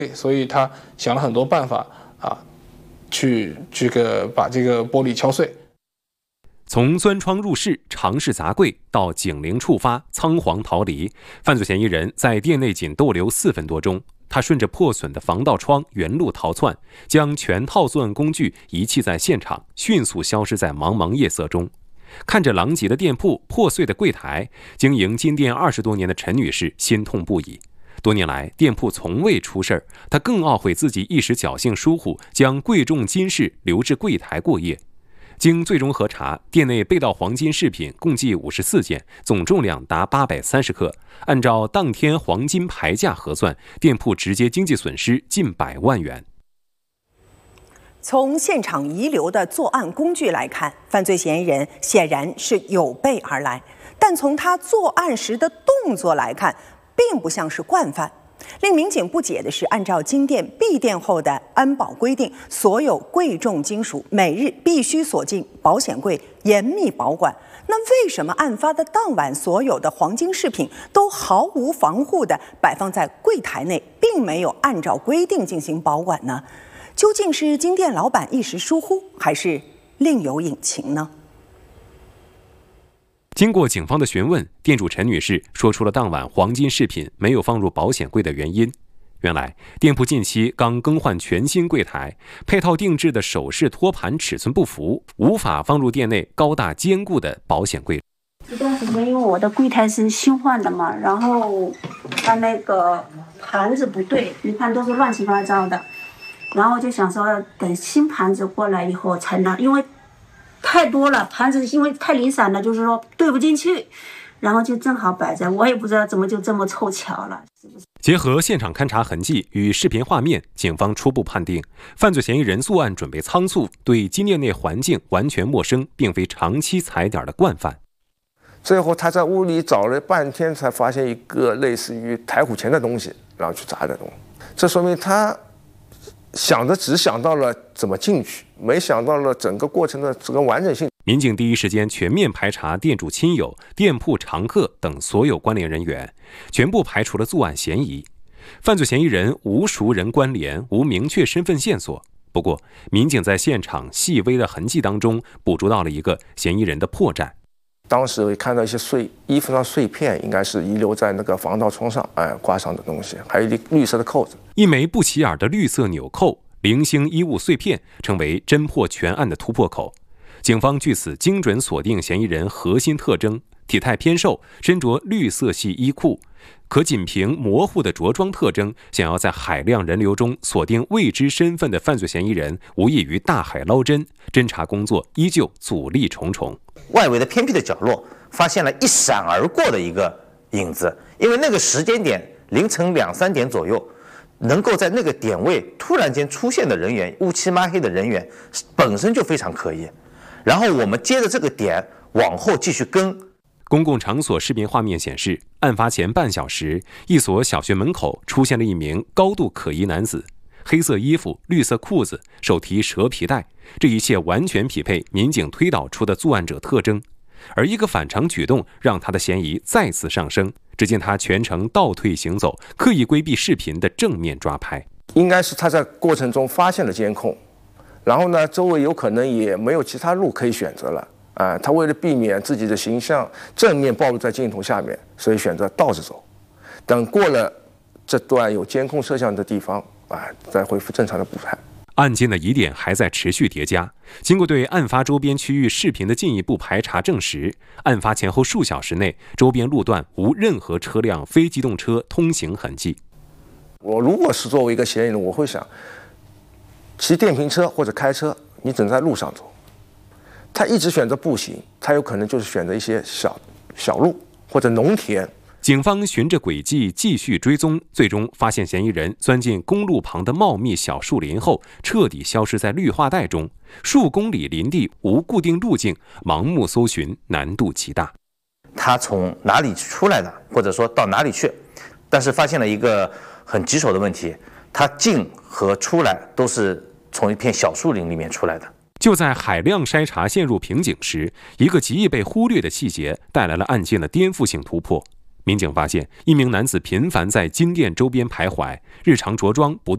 所以他想了很多办法去把这个玻璃敲碎。 从钻窗入室、尝试砸柜到警铃触发、仓皇逃离，犯罪嫌疑人在店内仅逗留4分多钟。他顺着破损的防盗窗原路逃窜，将全套作案工具遗弃在现场，迅速消失在茫茫夜色中。看着狼藉的店铺、破碎的柜台，经营金店20多年的陈女士心痛不已。多年来，店铺从未出事儿，她更懊悔自己一时侥幸疏忽，将贵重金饰留至柜台过夜。经最终核查，店内被盗黄金饰品共计54件，总重量达830克。按照当天黄金牌价核算，店铺直接经济损失近100万元。 从现场遗留的作案工具来看，犯罪嫌疑人显然是有备而来，但从他作案时的动作来看，并不像是惯犯。令民警不解的是，按照金店闭店后的安保规定，所有贵重金属每日必须锁进保险柜，严密保管。那为什么案发的当晚，所有的黄金饰品都毫无防护地摆放在柜台内，并没有按照规定进行保管呢？究竟是金店老板一时疏忽，还是另有隐情呢？ 经过警方的询问，店主陈女士说出了当晚黄金饰品没有放入保险柜的原因。原来，店铺近期刚更换全新柜台，配套定制的首饰托盘尺寸不符，无法放入店内高大坚固的保险柜。 这段时间因为我的柜台是新换的嘛，然后它那个盘子不对，你看都是乱七八糟的，然后就想说等新盘子过来以后才能，因为太多了，盘子因为太零散了，就是说对不进去，然后就正好摆在，我也不知道怎么就这么凑巧了。 结合现场勘查痕迹与视频画面，警方初步判定，犯罪嫌疑人作案准备仓促，对金店内环境完全陌生，并非长期踩点的惯犯。 最后他在屋里找了半天，才发现一个类似于台虎钳的东西，然后去砸的东西。这说明他只想到了怎么进去，没想到了整个过程的这个完整性。 民警第一时间全面排查店主亲友、店铺常客等所有关联人员，全部排除了作案嫌疑。犯罪嫌疑人无熟人关联，无明确身份线索。不过，民警在现场细微的痕迹当中捕捉到了一个嫌疑人的破绽。 当时我看到一些衣服上碎片，应该是遗留在那个防盗窗上，挂上的东西，还有一绿色的扣子， 一枚不起眼的绿色纽扣，零星衣物碎片，成为侦破全案的突破口。警方据此精准锁定嫌疑人核心特征：体态偏瘦，身着绿色系衣裤。可仅凭模糊的着装特征，想要在海量人流中锁定未知身份的犯罪嫌疑人，无异于大海捞针。侦查工作依旧阻力重重。 外围的偏僻的角落发现了一闪而过的一个影子，因为那个时间点凌晨2、3点左右，能够在那个点位突然间出现的人员，乌漆抹黑的人员本身就非常可疑。然后我们接着这个点往后继续跟。 公共场所视频画面显示，案发前半小时，一所小学门口出现了一名高度可疑男子，黑色衣服、绿色裤子，手提蛇皮袋，这一切完全匹配民警推导出的作案者特征。而一个反常举动让他的嫌疑再次上升，只见他全程倒退行走，刻意规避视频的正面抓拍。 应该是他在过程中发现了监控，然后呢，周围有可能也没有其他路可以选择了。他为了避免自己的形象正面暴露在镜头下面，所以选择倒着走，等过了这段有监控摄像的地方，再恢复正常的步态。 案件的疑点还在持续叠加。经过对案发周边区域视频的进一步排查证实，案发前后数小时内，周边路段无任何车辆、非机动车通行痕迹。 我如果是作为一个嫌疑人，我会想，骑电瓶车或者开车，你只能在路上走。他一直选择步行，他有可能就是选择一些小路或者农田。 警方循着轨迹继续追踪，最终发现嫌疑人钻进公路旁的茂密小树林后，彻底消失在绿化带中。数公里林地无固定路径，盲目搜寻难度极大。 他从哪里出来的，或者说到哪里去？但是发现了一个很棘手的问题，他进和出来都是从一片小树林里面出来的。 就在海量筛查陷入瓶颈时，一个极易被忽略的细节带来了案件的颠覆性突破。民警发现，一名男子频繁在金店周边徘徊，日常着装不